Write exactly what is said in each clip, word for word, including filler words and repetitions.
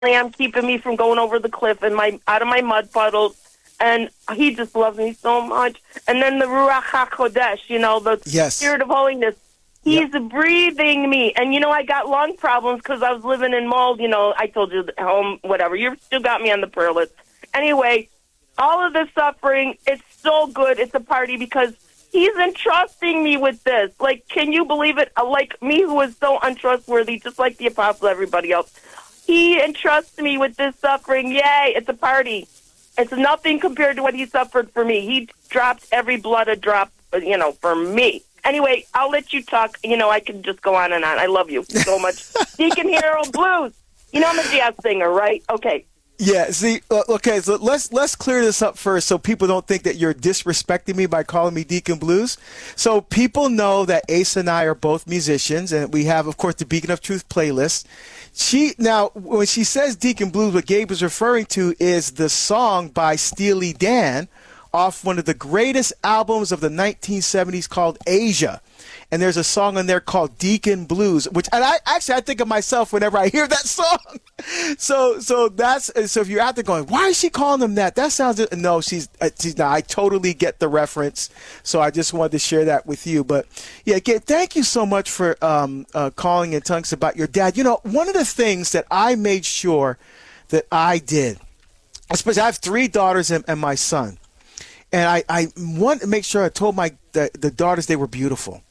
am keeping me from going over the cliff and my out of my mud puddles. And he just loves me so much. And then the Ruach HaKodesh, you know, the yes. Spirit of Holiness. He's yep. breathing me. And, you know, I got lung problems because I was living in mold. You know, I told you, home, whatever. You still got me on the prayer list. Anyway, all of this suffering, it's so good. It's a party because he's entrusting me with this. Like, can you believe it? Like me, who is so untrustworthy, just like the apostle, everybody else. He entrusts me with this suffering. Yay, it's a party. It's nothing compared to what he suffered for me. He dropped every blood drop, you know, for me. Anyway, I'll let you talk. You know, I can just go on and on. I love you so much. Deacon Harold Blues. You know I'm a jazz singer, right? Okay. Yeah, see, uh, okay, so let's let's clear this up first so people don't think that you're disrespecting me by calling me Deacon Blues. So people know that Ace and I are both musicians, and we have, of course, the Beacon of Truth playlist. She now, when she says Deacon Blues, what Gabe is referring to is the song by Steely Dan off one of the greatest albums of the nineteen seventies called Asia. And there's a song on there called Deacon Blues, which, and I actually, I think of myself whenever I hear that song. so, so that's, so if you're out there going, why is she calling them that? That sounds, no, she's, she's not, I totally get the reference. So I just wanted to share that with you. But yeah, Gabe, thank you so much for um, uh, calling and telling us about your dad. You know, one of the things that I made sure that I did, especially I have three daughters and, and my son. And I, I want to make sure I told my the, the daughters they were beautiful.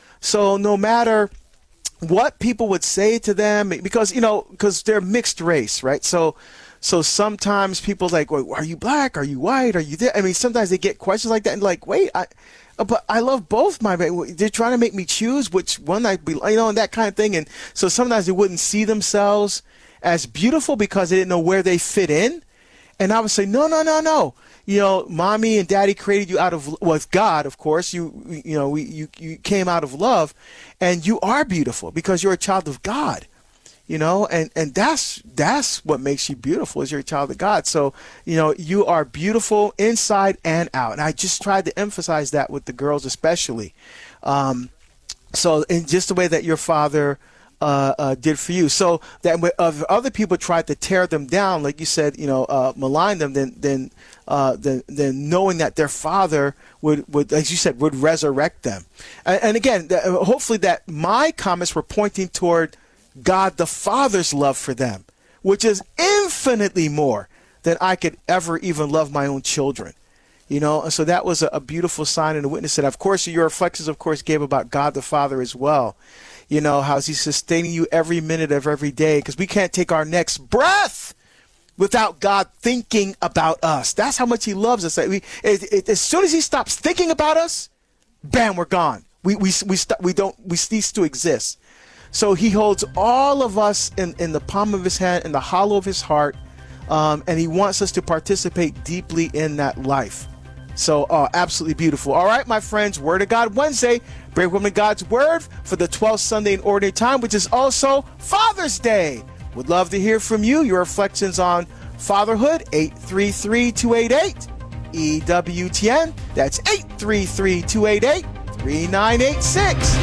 So no matter what people would say to them, because, you know, because they're mixed race, right? So so sometimes people like, well, are you black? Are you white? Are you there? I mean, sometimes they get questions like that and like, wait, I, but I love both my, they're trying to make me choose which one I be, you know, and that kind of thing. And so sometimes they wouldn't see themselves as beautiful because they didn't know where they fit in. And I would say, no, no, no, no. You know, mommy and daddy created you out of, with God, of course. You, you know, we, you, you came out of love, and you are beautiful because you're a child of God. You know, and, and that's that's what makes you beautiful is you're a child of God. So, you know, you are beautiful inside and out. And I just tried to emphasize that with the girls especially. Um, so, in just the way that your father Uh, uh, did for you. So that when uh, other people tried to tear them down, like you said, you know, uh, malign them, then then uh, then then knowing that their father would, would, as you said, would resurrect them. And, and again, th- hopefully that my comments were pointing toward God the Father's love for them, which is infinitely more than I could ever even love my own children. You know, and so that was a, a beautiful sign and a witness. And of course, your reflections, of course, gave about God the Father as well. You know, how he's sustaining you every minute of every day, because we can't take our next breath without God thinking about us. That's how much he loves us. We, it, it, as soon as he stops thinking about us, bam, we're gone. We we we st- we don't we cease to exist. So he holds all of us in, in the palm of his hand, in the hollow of his heart, um, and he wants us to participate deeply in that life. So, uh, absolutely beautiful. All right, my friends, Word of God Wednesday, Brave Woman God's Word for the twelfth Sunday in Ordinary Time, which is also Father's Day. Would love to hear from you, your reflections on fatherhood, eight three three, two eight eight, E W T N. That's eight three three, two eight eight, three nine eight six.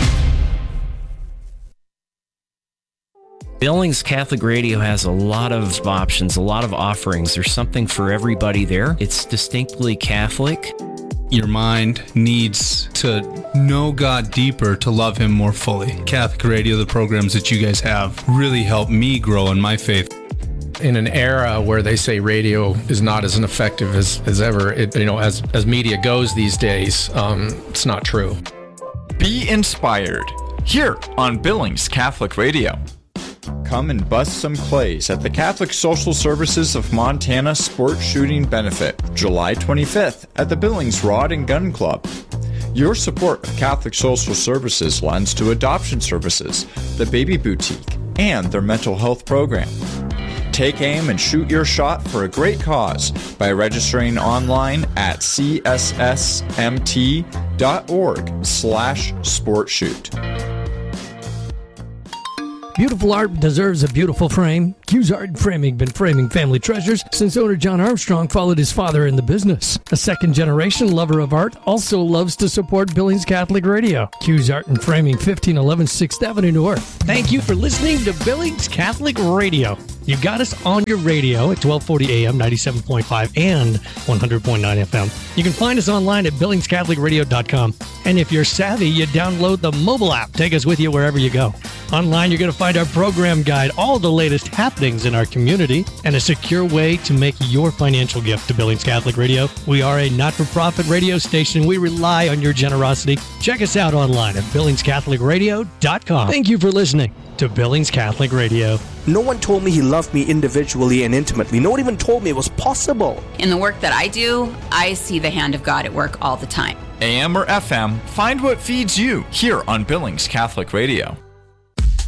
Billings Catholic Radio has a lot of options, a lot of offerings. There's something for everybody there. It's distinctly Catholic. Your mind needs to know God deeper to love him more fully. Catholic Radio, the programs that you guys have, really help me grow in my faith. In an era where they say radio is not as effective as, as ever, it, you know, as, as media goes these days, um, it's not true. Be inspired here on Billings Catholic Radio. Come and bust some clays at the Catholic Social Services of Montana Sport Shooting Benefit, July twenty-fifth at the Billings Rod and Gun Club. Your support of Catholic Social Services lends to adoption services, the Baby Boutique, and their mental health program. Take aim and shoot your shot for a great cause by registering online at c s s m t dot org slash sportshoot. Beautiful art deserves a beautiful frame. Q's Art and Framing been framing family treasures since owner John Armstrong followed his father in the business. A second-generation lover of art also loves to support Billings Catholic Radio. Q's Art and Framing, fifteen eleven sixth Avenue North. Thank you for listening to Billings Catholic Radio. You got us on your radio at twelve forty A M, ninety-seven point five, and one hundred point nine F M. You can find us online at billings catholic radio dot com. And if you're savvy, you download the mobile app. Take us with you wherever you go. Online, you're going to find our program guide, all the latest happenings in our community, and a secure way to make your financial gift to Billings Catholic Radio. We are a not-for-profit radio station. We rely on your generosity. Check us out online at billings catholic radio dot com. Thank you for listening to Billings Catholic Radio. No one told me he loved me individually and intimately. No one even told me it was possible. In the work that I do, I see the hand of God at work all the time. A M or F M, find what feeds you here on Billings Catholic Radio.